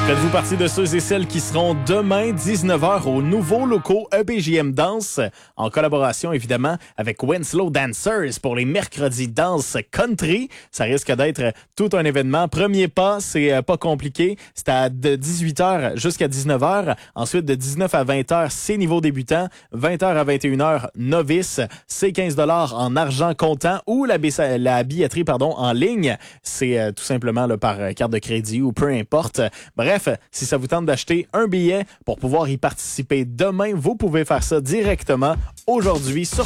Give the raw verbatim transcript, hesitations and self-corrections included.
Faites-vous partie de ceux et celles qui seront demain, dix-neuf heures, aux nouveaux locaux E B J M Danse, en collaboration évidemment avec Winslow Dancers pour les mercredis danse country. Ça risque d'être tout un événement. Premier pas, c'est pas compliqué. C'est à de dix-huit heures jusqu'à dix-neuf heures. Ensuite, de dix-neuf à vingt heures, c'est niveau débutant. vingt heures à vingt et une heures, novice. C'est quinze dollars en argent comptant ou la, bissa- la billetterie pardon, en ligne. C'est euh, tout simplement là, par carte de crédit ou peu importe. Bref, Bref, si ça vous tente d'acheter un billet pour pouvoir y participer demain, vous pouvez faire ça directement aujourd'hui sur